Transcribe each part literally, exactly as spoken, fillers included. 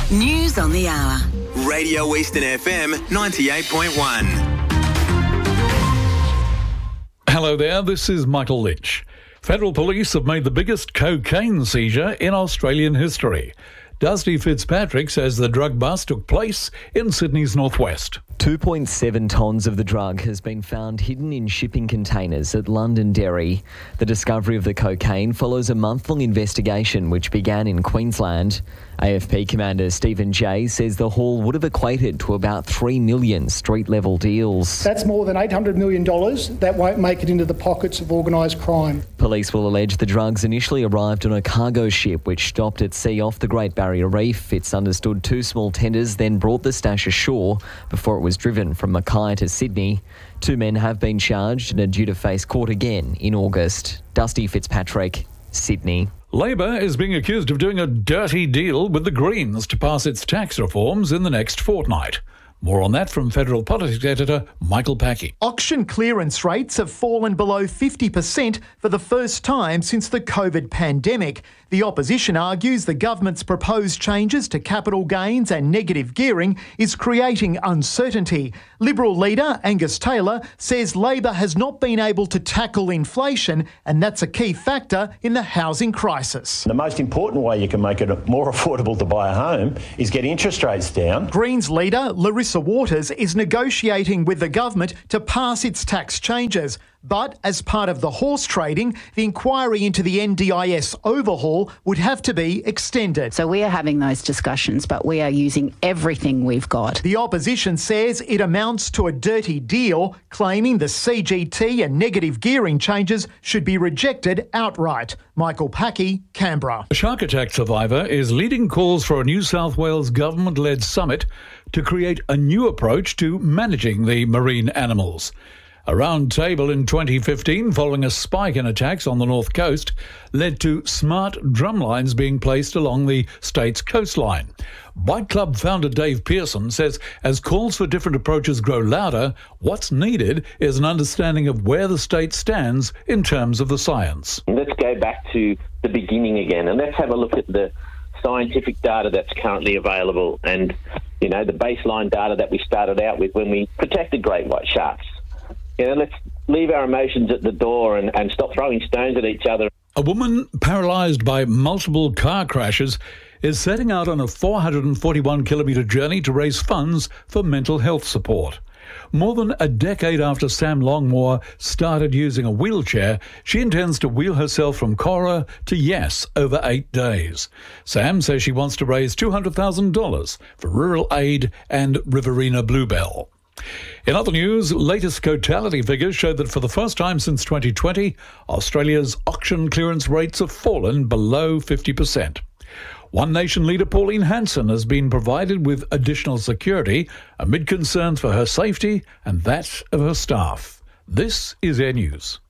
News on the hour. Radio Eastern F M ninety-eight point one. Hello there, this is Michael Lynch. Federal police have made the biggest cocaine seizure in Australian history. Dusty Fitzpatrick says the drug bust took place in Sydney's northwest. two point seven tonnes of the drug has been found hidden in shipping containers at Londonderry. The discovery of the cocaine follows a month-long investigation which began in Queensland. A F P Commander Stephen Jay says the haul would have equated to about three million street-level deals. That's more than eight hundred million dollars that won't make it into the pockets of organised crime. Police will allege the drugs initially arrived on a cargo ship which stopped at sea off the Great Barrier Reef. It's understood two small tenders then brought the stash ashore before it was driven from Mackay to Sydney. Two men have been charged and are due to face court again in August. Dusty Fitzpatrick, Sydney. Labor is being accused of doing a dirty deal with the Greens to pass its tax reforms in the next fortnight. More on that from Federal Politics editor Michael Packey. Auction clearance rates have fallen below fifty percent for the first time since the COVID pandemic. The opposition argues the government's proposed changes to capital gains and negative gearing is creating uncertainty. Liberal leader Angus Taylor says Labor has not been able to tackle inflation, and that's a key factor in the housing crisis. The most important way you can make it more affordable to buy a home is get interest rates down. Greens leader Larissa Waters is negotiating with the government to pass its tax changes. But as part of the horse trading, the inquiry into the N D I S overhaul would have to be extended. So we are having those discussions, but we are using everything we've got. The opposition says it amounts to a dirty deal, claiming the C G T and negative gearing changes should be rejected outright. Michael Packey, Canberra. A shark attack survivor is leading calls for a New South Wales government-led summit to create a new approach to managing the marine animals. A round table in twenty fifteen, following a spike in attacks on the north coast, led to smart drumlines being placed along the state's coastline. Bike Club founder Dave Pearson says as calls for different approaches grow louder, what's needed is an understanding of where the state stands in terms of the science. Let's go back to the beginning again and let's have a look at the scientific data that's currently available and, you know, the baseline data that we started out with when we protected great white sharks. You know, let's leave our emotions at the door and, and stop throwing stones at each other. A woman paralysed by multiple car crashes is setting out on a four hundred forty-one kilometre journey to raise funds for mental health support. More than a decade after Sam Longmore started using a wheelchair, she intends to wheel herself from Cora to Yass over eight days. Sam says she wants to raise two hundred thousand dollars for Rural Aid and Riverina Bluebell. In other news, latest totality figures show that for the first time since twenty twenty, Australia's auction clearance rates have fallen below fifty percent. One Nation leader Pauline Hanson has been provided with additional security amid concerns for her safety and that of her staff. This is Air News.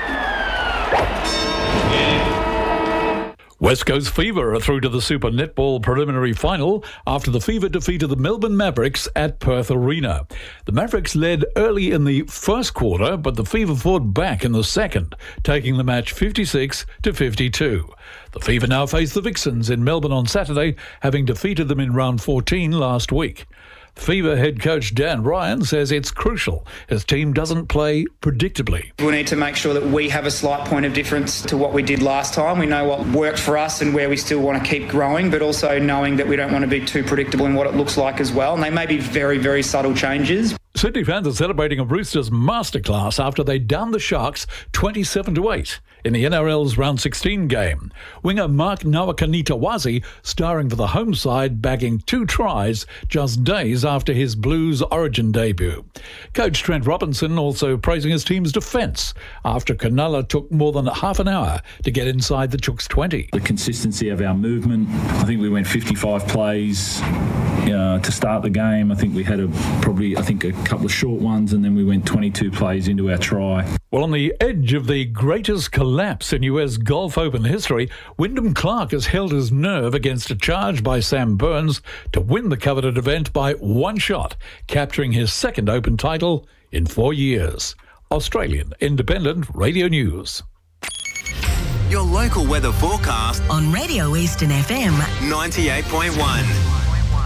West Coast Fever are through to the Super Netball preliminary final after the Fever defeated the Melbourne Mavericks at Perth Arena. The Mavericks led early in the first quarter, but the Fever fought back in the second, taking the match fifty-six to fifty-two. The Fever now face the Vixens in Melbourne on Saturday, having defeated them in round fourteen last week. Fever head coach Dan Ryan says it's crucial his team doesn't play predictably. We need to make sure that we have a slight point of difference to what we did last time. We know what worked for us and where we still want to keep growing, but also knowing that we don't want to be too predictable in what it looks like as well. And they may be very, very subtle changes. Sydney fans are celebrating a Roosters masterclass after they downed the Sharks twenty-seven to eight in the N R L's round sixteen game. Winger Mark Nawakanitawazi starring for the home side, bagging two tries just days after his Blues Origin debut. Coach Trent Robinson also praising his team's defence after Cronulla took more than half an hour to get inside the Chooks twenty. The consistency of our movement, I think we went fifty-five plays uh, to start the game. I think we had a probably, I think a couple of short ones, and then we went twenty-two plays into our try. Well, on the edge of the greatest collapse in U S Golf Open history, Wyndham Clark has held his nerve against a charge by Sam Burns to win the coveted event by one shot, capturing his second Open title in four years. Australian Independent Radio News. Your local weather forecast on Radio Eastern F M ninety-eight point one.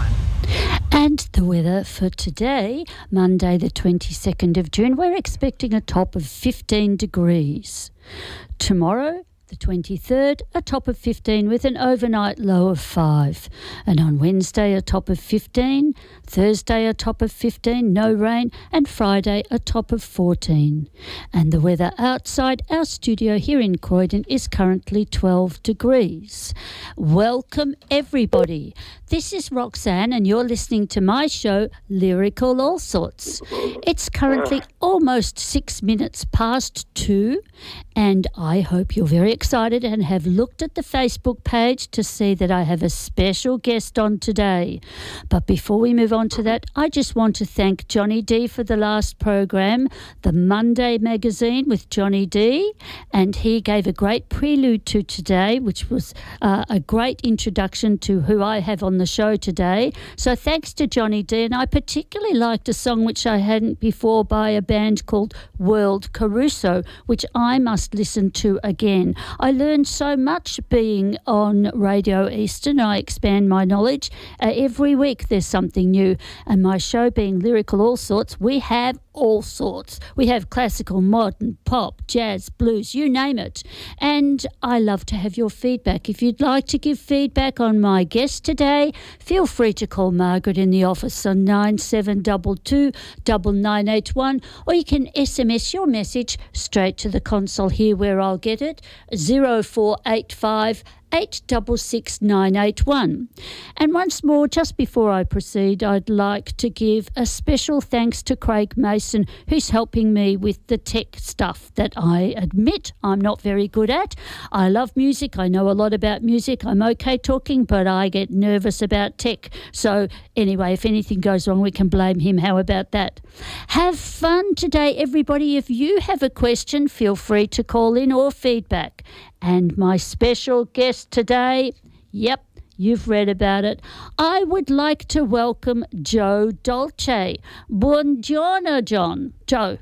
And the weather for today, Monday the twenty-second of June, we're expecting a top of fifteen degrees. Tomorrow, the twenty-third, a top of fifteen with an overnight low of five. And on Wednesday, a top of fifteen. Thursday, a top of fifteen, no rain. And Friday, a top of fourteen. And the weather outside our studio here in Croydon is currently twelve degrees. Welcome, everybody. This is Roxanne, and you're listening to my show, Lyrical All Sorts. It's currently almost six minutes past two, and I hope you're very excited and have looked at the Facebook page to see that I have a special guest on today. But before we move on to that, I just want to thank Johnny D for the last program, the Monday magazine with Johnny D, and he gave a great prelude to today, which was uh, a great introduction to who I have on the show today. So thanks to Johnny D, and I particularly liked a song which I hadn't before by a band called World Caruso, which I must listen to again. I learned so much being on Radio Eastern. I expand my knowledge. Uh, every week there's something new, and my show being Lyrical All Sorts, we have all sorts. We have classical, modern, pop, jazz, blues, you name it. And I love to have your feedback. If you'd like to give feedback on my guest today, feel free to call Margaret in the office on nine seven two two, nine nine eight one, or you can S M S your message straight to the console here where I'll get it, zero four eight five eight six six nine eight one. And once more, just before I proceed, I'd like to give a special thanks to Craig Mason, who's helping me with the tech stuff that I admit I'm not very good at. I love music. I know a lot about music. I'm okay talking, but I get nervous about tech. So anyway, if anything goes wrong, we can blame him. How about that? Have fun today, everybody. If you have a question, feel free to call in or feedback. And my special guest today, yep, you've read about it. I would like to welcome Joe Dolce. Buongiorno, John. Joe.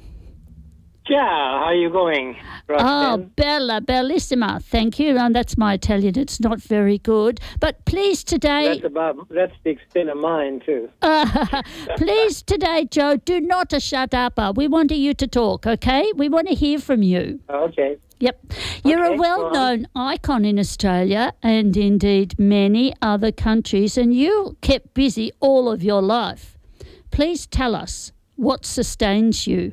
Ciao, how are you going, Roxanne? Oh, bella, bellissima. Thank you. And that's my Italian. It's not very good. But please today... That's about, that's the extent of mine, too. Uh, please today, Joe, do not shut up. We want you to talk, okay? We want to hear from you. Okay. Yep. You're okay, a well-known icon in Australia and indeed many other countries, and you kept busy all of your life. Please tell us what sustains you.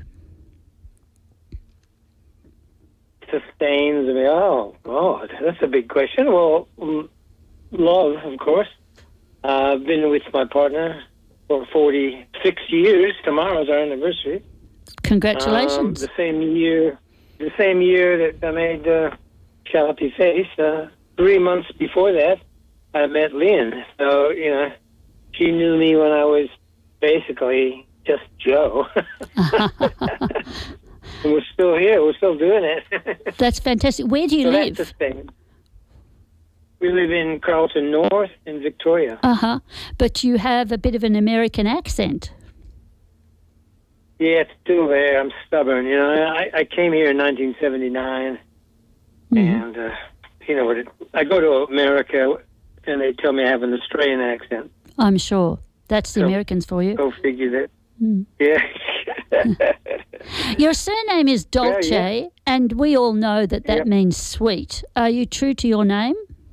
Sustains me? Oh, God, that's a big question. Well, um, love, of course. Uh, I've been with my partner for forty-six years. Tomorrow's our anniversary. Congratulations. Um, the same year... The same year that I made uh, Shalappy Face, uh, three months before that, I met Lynn. So, you know, she knew me when I was basically just Joe. And we're still here. We're still doing it. That's fantastic. Where do you so live? That's the thing. We live in Carlton North in Victoria. Uh-huh. But you have a bit of an American accent. Yeah, it's still there. I'm stubborn. You know, I, I came here in nineteen seventy-nine, mm-hmm. and, uh, you know, what it, I go to America, and they tell me I have an Australian accent. I'm sure. That's the so, Americans for you. Go figure that. Mm. Yeah. Your surname is Dolce, yeah, yeah. and we all know that that yep. means sweet. Are you true to your name?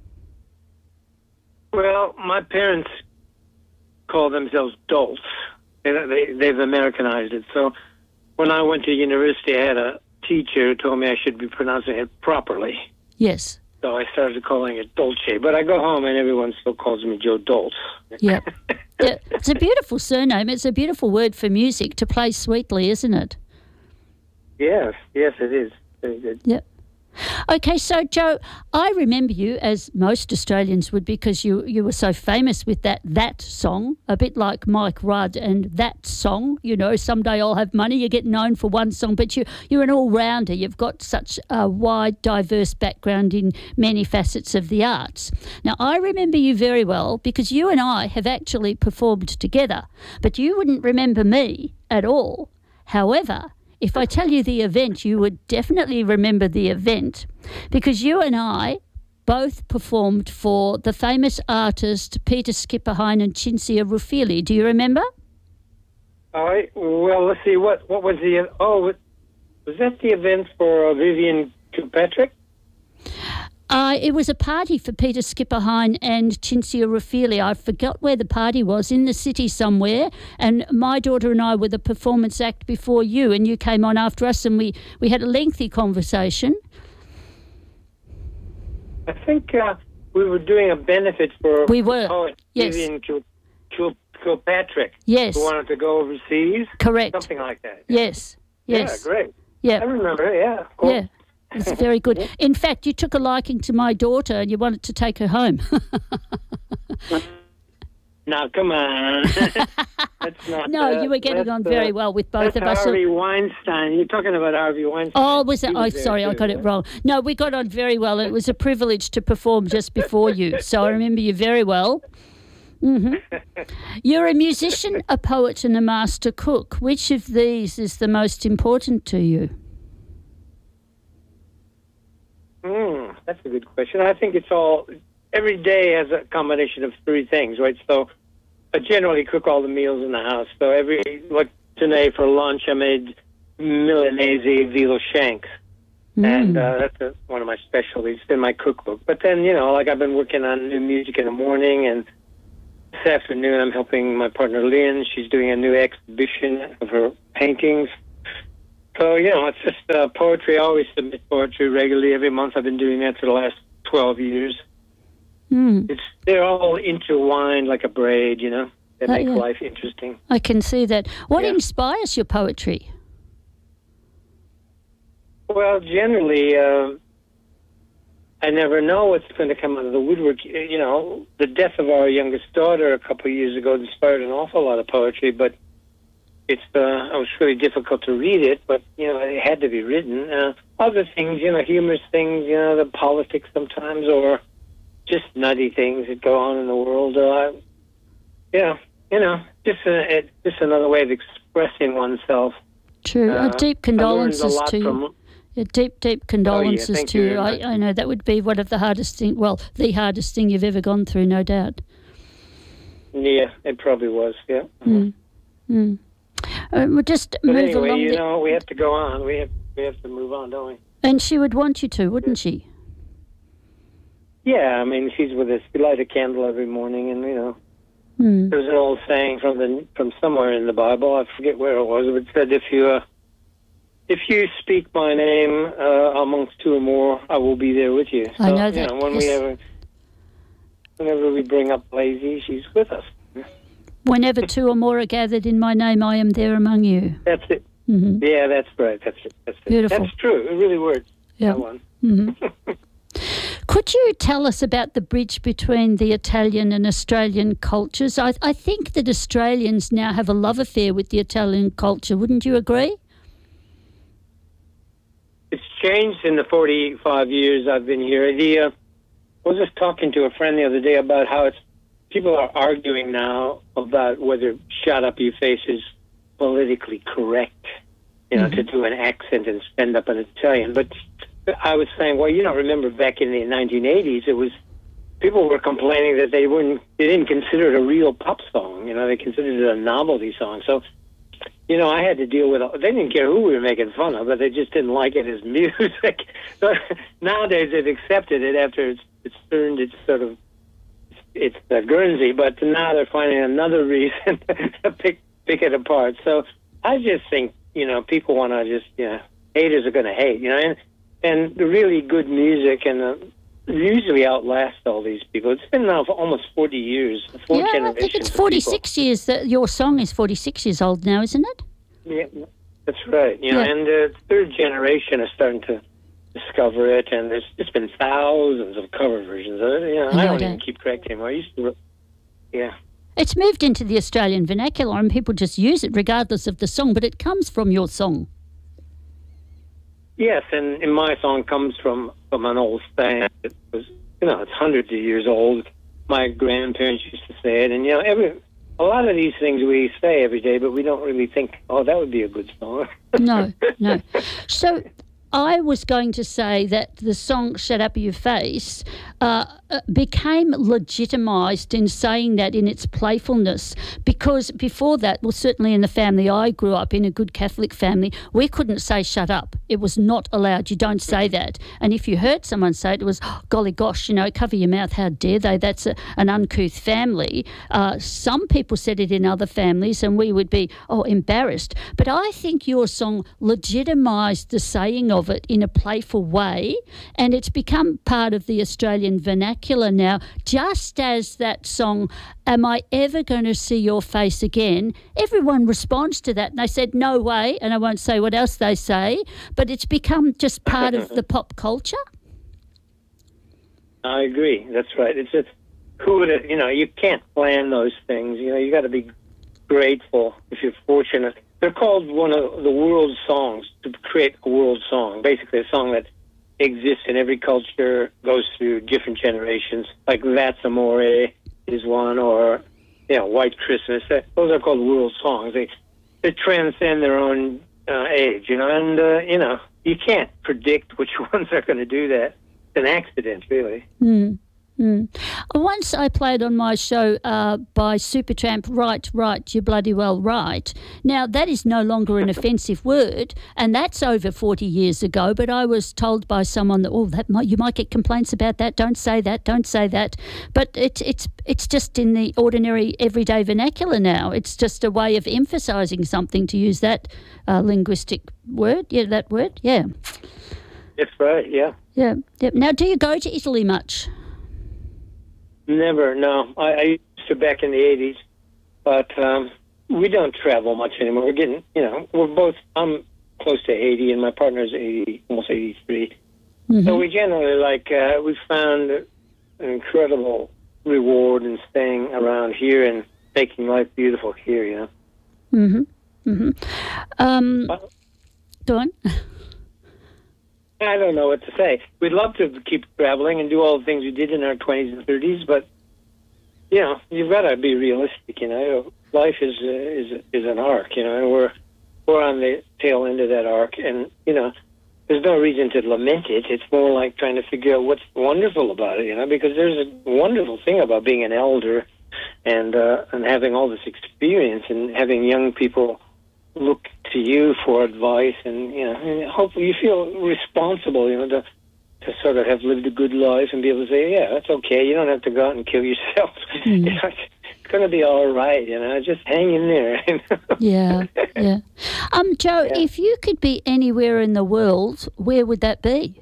Well, my parents call themselves Dolce. They, they've Americanized it. So when I went to university, I had a teacher who told me I should be pronouncing it properly. Yes. So I started calling it Dolce. But I go home and everyone still calls me Joe Dolce. Yep. Yeah, it's a beautiful surname. It's a beautiful word for music, to play sweetly, isn't it? Yes, yes, it is. Very good. Yep. Okay, so Joe, I remember you, as most Australians would, because you, you were so famous with that That song, a bit like Mike Rudd and That Song. You know, someday I'll have money. You get known for one song, but you, you're an all-rounder. You've got such a wide, diverse background in many facets of the arts. Now, I remember you very well because you and I have actually performed together, but you wouldn't remember me at all. However, if I tell you the event, you would definitely remember the event because you and I both performed for the famous artist Peter Skipperhein and Cinzia Ruffili. Do you remember? All right. Well, let's see. What what was the... Oh, was that the event for uh, Vivian Kilpatrick? Uh, it was a party for Peter Skipperhein and Cinzia Ruffili. I forgot where the party was, in the city somewhere, and my daughter and I were the performance act before you, and you came on after us, and we, we had a lengthy conversation. I think uh, we were doing a benefit for we were. poet Yes. Vivian Kil- Kil- Kilpatrick. Yes. Who wanted to go overseas. Correct. Something like that. Yes. Yes. Yeah, great. Yeah. I remember it, yeah. Cool. Yeah. It's very good. In fact, you took a liking to my daughter and you wanted to take her home. Now, come on. That's not, no, uh, you were getting on very uh, well with both that's of us. Harvey Weinstein. You're talking about Harvey Weinstein. Oh, was that? He Oh, was there sorry, I too, got yeah. it wrong. No, we got on very well. It was a privilege to perform just before you, so I remember you very well. Mm-hmm. You're a musician, a poet, and a master cook. Which of these is the most important to you? Mm, that's a good question. I think it's all, every day has a combination of three things, right? So I generally cook all the meals in the house. So every, like today for lunch, I made Milanese veal shank. Mm. And uh, that's a, one of my specialties in my cookbook. But then, you know, like I've been working on new music in the morning, and this afternoon I'm helping my partner Lynn. She's doing a new exhibition of her paintings. So, you know, it's just uh, poetry. I always submit poetry regularly. Every month I've been doing that for the last twelve years. Mm. It's They're all intertwined like a braid, you know. They Oh, make yeah. life interesting. I can see that. What Yeah. inspires your poetry? Well, generally, uh, I never know what's going to come out of the woodwork. You know, the death of our youngest daughter a couple of years ago inspired an awful lot of poetry, but it's uh, it was really difficult to read it, but, you know, it had to be written. Uh, other things, you know, humorous things, you know, the politics sometimes, or just nutty things that go on in the world. Uh, yeah, you know, just, a, it, just another way of expressing oneself. True. Uh, oh, deep I learned a condolences lot to you. from- Yeah, deep, deep condolences thank to you you. very much. I, I know that would be one of the hardest thing. Well, the hardest thing you've ever gone through, no doubt. Yeah, it probably was, yeah. Mm. Mm. Uh, we'll just But move anyway, along. you the- know, we have to go on. We have we have to move on, don't we? and she would want you to, wouldn't she? Yeah, I mean, she's with us. We light a candle every morning, and you know, Mm. there's an old saying from the from somewhere in the Bible. I forget where it was. It said, "If you uh, if you speak my name uh, amongst two or more, I will be there with you." So, I know You that, know, when we yes. ever, whenever we bring up Lazy, she's with us. Whenever two or more are gathered in my name, I am there among you. That's it. Mm-hmm. Yeah, that's right. That's it. That's it. Beautiful. That's true. It really works. Yeah. That one. Mm-hmm. Could you tell us about the bridge between the Italian and Australian cultures? I, I think that Australians now have a love affair with the Italian culture. Wouldn't you agree? It's changed in the forty-five years I've been here. The, uh, I was just talking to a friend the other day about how it's people are arguing now about whether "shut up, your face" is politically correct, you know, Mm-hmm. to do an accent and stand up in Italian. But I was saying, well, you don't remember back in the nineteen eighties, it was people were complaining that they wouldn't, they didn't consider it a real pop song. You know, they considered it a novelty song. So, you know, I had to deal with, they didn't care who we were making fun of, but they just didn't like it as music. So nowadays they've accepted it after it's, it's turned its sort of, it's uh, Guernsey, but now they're finding another reason to pick, pick it apart. So I just think, you know, people want to just, you know, haters are going to hate, you know, and, and the really good music and uh, usually outlast all these people. It's been now for almost forty years, four yeah, I generations think it's of forty-six years. That your song is forty-six years old now, isn't it? people. Yeah, that's right. You know, Yeah. and the third generation is starting to discover it, and there's it's been thousands of cover versions of it. You know, I know I don't that. even keep track anymore. I used to, yeah. It's moved into the Australian vernacular and people just use it regardless of the song, but it comes from your song. Yes, and, and my song comes from, from an old saying. It was, you know, it's hundreds of years old. My grandparents used to say it, and, you know, every a lot of these things we say every day, but we don't really think, oh, that would be a good song. No, no. So I was going to say that the song Shut Up Your Face uh, became legitimised in saying that in its playfulness, because before that, well, certainly in the family I grew up in, a good Catholic family, we couldn't say shut up. It was not allowed. You don't say that. And if you heard someone say it, it was, oh, golly gosh, you know, cover your mouth, how dare they? That's a, an uncouth family. Uh, some people said it in other families and we would be, oh, embarrassed. But I think your song legitimised the saying of it in a playful way, and it's become part of the Australian vernacular now, just as that song, Am I Ever Going to See Your Face Again? Everyone responds to that and they said, no way, and I won't say what else they say, but it's become just part of the pop culture. I agree. That's right. It's just who would have, you know, you can't plan those things. You know, you got to be grateful if you're fortunate. They're called one of the world's songs, to create a world song. Basically, a song that exists in every culture, goes through different generations. Like That's Amore is one, or, you know, White Christmas. Those are called world songs. They they transcend their own uh, age, you know, and, uh, you know, you can't predict which ones are going to do that. It's an accident, really. Mm. Mm. Once I played on my show uh, by Supertramp, Right, Right, You're Bloody Well Right. Now, that is no longer an offensive word, and that's over forty years ago, but I was told by someone that, oh, that might, you might get complaints about that, don't say that, don't say that. But it, it's it's just in the ordinary, everyday vernacular now. It's just a way of emphasising something, to use that uh, linguistic word. Yeah, that word, yeah. That's right, yeah. Yeah. yeah. Now, do you go to Italy much? Never, no. I, I used to back in the eighties, but um, we don't travel much anymore. We're getting, you know, we're both, I'm close to eighty and my partner's eighty, almost eighty-three. Mm-hmm. So we generally, like, uh, we found an incredible reward in staying around here and making life beautiful here, you know. Mm-hmm. Mm-hmm. Um, uh, go on. I don't know what to say. We'd love to keep traveling and do all the things we did in our twenties and thirties, but, you know, you've got to be realistic, you know. Life is uh, is is an arc, you know, and we're, we're on the tail end of that arc, and, you know, there's no reason to lament it. It's more like trying to figure out what's wonderful about it, you know, because there's a wonderful thing about being an elder and, uh, and having all this experience and having young people look to you for advice, and, you know, and hopefully you feel responsible, you know, to to sort of have lived a good life and be able to say, yeah, that's okay. You don't have to go out and kill yourself. Mm-hmm. You know, it's going to be all right, you know, just hang in there. You know? Yeah, yeah. Um, Joe, yeah. If you could be anywhere in the world, where would that be?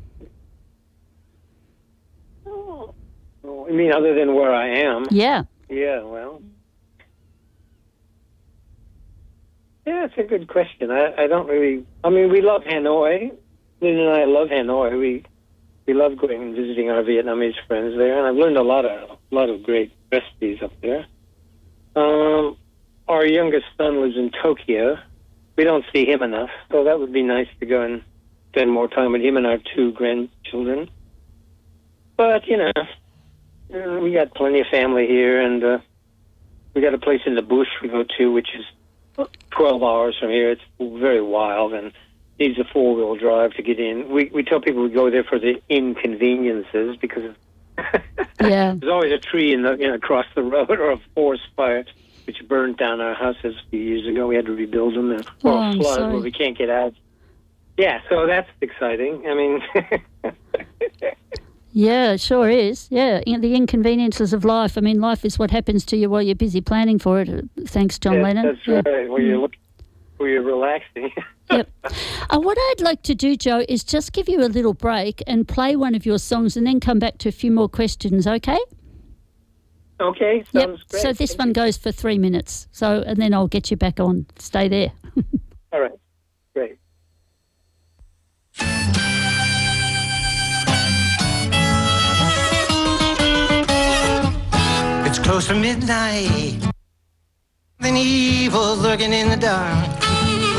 Oh, you mean other than where I am? Yeah. Yeah, well... Yeah, it's a good question. I, I don't really... I mean, we love Hanoi. Lynn and I love Hanoi. We we love going and visiting our Vietnamese friends there, and I've learned a lot of a lot of great recipes up there. Um, our youngest son lives in Tokyo. We don't see him enough, so that would be nice to go and spend more time with him and our two grandchildren. But, you know, we got plenty of family here, and uh, we got a place in the bush we go to, which is twelve hours from here. It's very wild and needs a four-wheel drive to get in. We we tell people we go there for the inconveniences because yeah. there's always a tree in the you know across the road or a forest fire which burned down our houses a few years ago. We had to rebuild them, and, or oh, a flood sorry. where we can't get out. Yeah, so that's exciting. I mean. Yeah, it sure is. Yeah, the inconveniences of life. I mean, life is what happens to you while you're busy planning for it. Thanks, John yeah, Lennon. That's yeah. right. Where you're looking, where you're relaxing. Yep. Uh, what I'd like to do, Joe, is just give you a little break and play one of your songs, and then come back to a few more questions. Okay? Okay. Sounds yep. great. So this Thank one you. goes for three minutes. So, and then I'll get you back on. Stay there. All right. Great. It's close to midnight. An evil lurking in the dark.